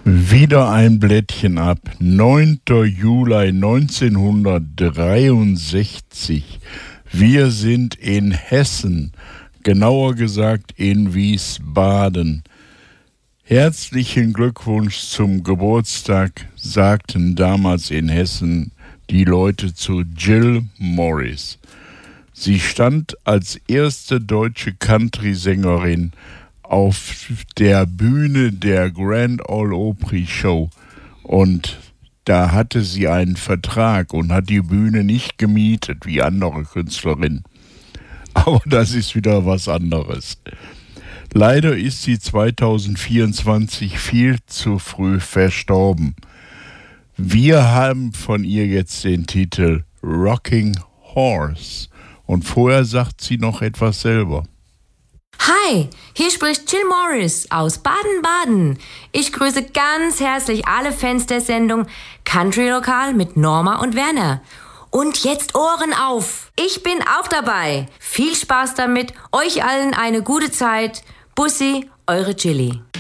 Wieder ein Blättchen ab. 9. Juli 1963. Wir sind in Hessen, genauer gesagt in Wiesbaden. Herzlichen Glückwunsch zum Geburtstag, sagten damals in Hessen die Leute zu Jill Morris. Sie stand als erste deutsche Country-Sängerin auf der Bühne der Grand Ole Opry Show und da hatte sie einen Vertrag und hat die Bühne nicht gemietet wie andere Künstlerinnen. Aber das ist wieder was anderes. Leider ist sie 2024 viel zu früh verstorben. Wir haben von ihr jetzt den Titel Rocking Horse und vorher sagt sie noch etwas selber. Hi, hier spricht Jill Morris aus Baden-Baden. Ich grüße ganz herzlich alle Fans der Sendung Country Lokal mit Norma und Werner. Und jetzt Ohren auf, ich bin auch dabei. Viel Spaß damit, euch allen eine gute Zeit. Bussi, eure Jilly.